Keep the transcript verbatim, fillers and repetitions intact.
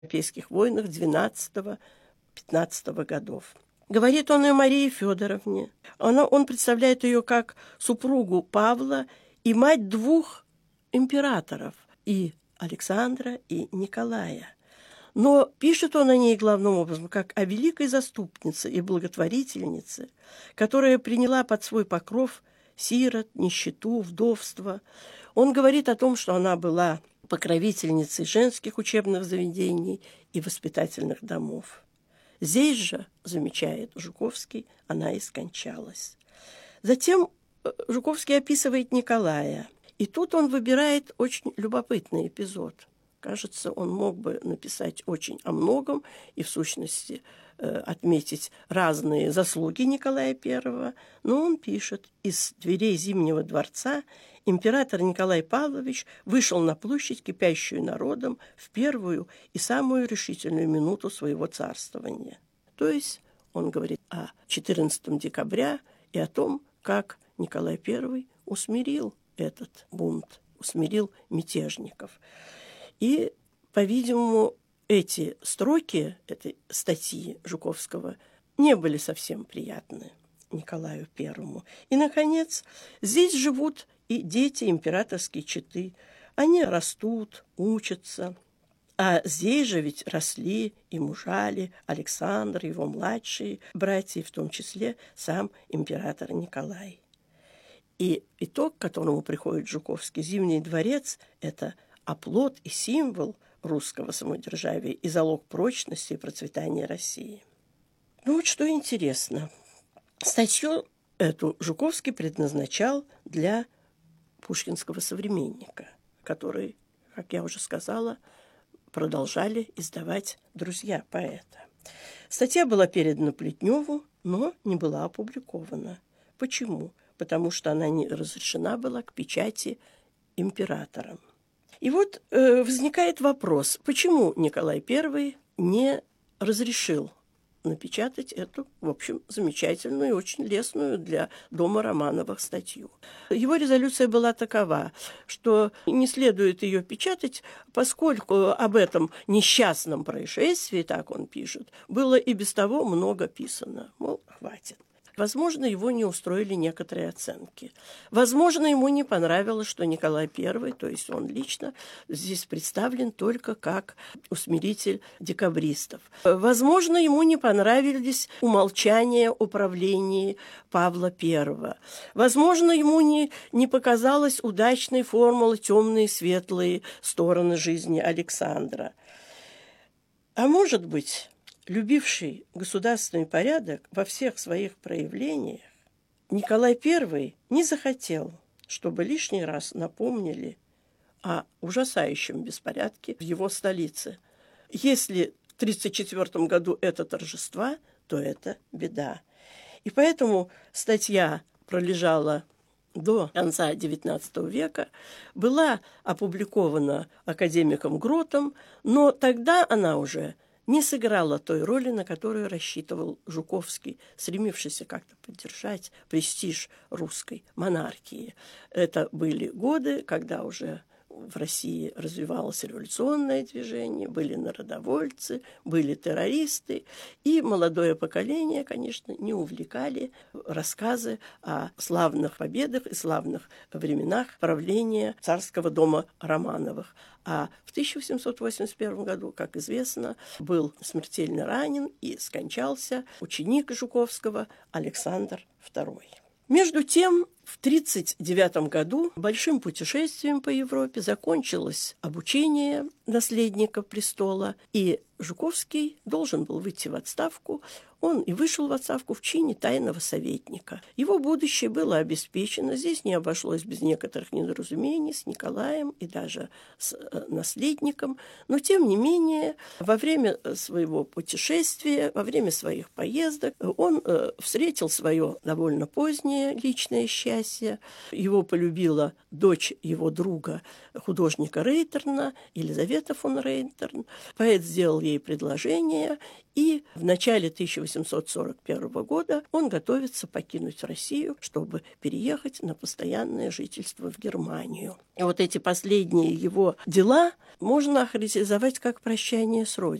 Европейских войнах двенадцатого-пятнадцатого годов. Говорит он и о Марии Федоровне. Она, он представляет ее как супругу Павла и мать двух императоров, и Александра, и Николая. Но пишет он о ней главным образом как о великой заступнице и благотворительнице, которая приняла под свой покров сирот, нищету, вдовство. Он говорит о том, что она была покровительницей женских учебных заведений и воспитательных домов. Здесь же, замечает Жуковский, она и скончалась. Затем Жуковский описывает Николая, и тут он выбирает очень любопытный эпизод. Кажется, он мог бы написать очень о многом и, в сущности, отметить разные заслуги Николая Первого, но он пишет: «Из дверей Зимнего дворца император Николай Павлович вышел на площадь, кипящую народом, в первую и самую решительную минуту своего царствования». То есть он говорит о четырнадцатого декабря и о том, как Николай Первый усмирил этот бунт, усмирил мятежников. И, по-видимому, эти строки этой статьи Жуковского не были совсем приятны Николаю Первому. И, наконец, здесь живут и дети императорской четы. Они растут, учатся. А здесь же ведь росли и мужали Александр, его младшие братья, в том числе сам император Николай. И итог, к которому приходит Жуковский, Зимний дворец – это оплот и символ русского самодержавия и залог прочности и процветания России. Ну вот что интересно. Статью эту Жуковский предназначал для пушкинского современника, который, как я уже сказала, продолжали издавать друзья поэта. Статья была передана Плетневу, но не была опубликована. Почему? Потому что она не разрешена была к печати императором. И вот э, возникает вопрос, почему Николай Первый не разрешил напечатать эту, в общем, замечательную и очень лестную для дома Романовых статью. Его резолюция была такова, что не следует ее печатать, поскольку об этом несчастном происшествии, так он пишет, было и без того много писано. Мол, хватит. Возможно, его не устроили некоторые оценки. Возможно, ему не понравилось, что Николай Первый, то есть он лично, здесь представлен только как усмиритель декабристов. Возможно, ему не понравились умолчания о правлении Павла Первого. Возможно, ему не, не показалась удачной формула темные и светлые стороны жизни Александра. А может быть, любивший государственный порядок во всех своих проявлениях, Николай Первый не захотел, чтобы лишний раз напомнили о ужасающем беспорядке в его столице. Если в тридцать четвёртом году это торжества, то это беда. И поэтому статья пролежала до конца девятнадцатого века, была опубликована академиком Гротом, но тогда она уже не сыграла той роли, на которую рассчитывал Жуковский, стремившийся как-то поддержать престиж русской монархии. Это были годы, когда уже в России развивалось революционное движение, были народовольцы, были террористы, и молодое поколение, конечно, не увлекали рассказы о славных победах и славных временах правления царского дома Романовых. А в тысяча восемьсот восемьдесят первом году, как известно, был смертельно ранен и скончался ученик Жуковского Александр Второй. Между тем, в тридцать девятом году большим путешествием по Европе закончилось обучение наследника престола, и Жуковский должен был выйти в отставку. Он и вышел в отставку в чине тайного советника. Его будущее было обеспечено. Здесь не обошлось без некоторых недоразумений с Николаем и даже с наследником. Но, тем не менее, во время своего путешествия, во время своих поездок он встретил свое довольно позднее личное счастье. Его полюбила дочь его друга, художника Рейтерна, Елизавета Елизавета фон Рейнтерн. Поэт сделал ей предложение, и в начале тысяча восемьсот сорок первого года он готовится покинуть Россию, чтобы переехать на постоянное жительство в Германию. И вот эти последние его дела можно охарактеризовать как прощание с родиной.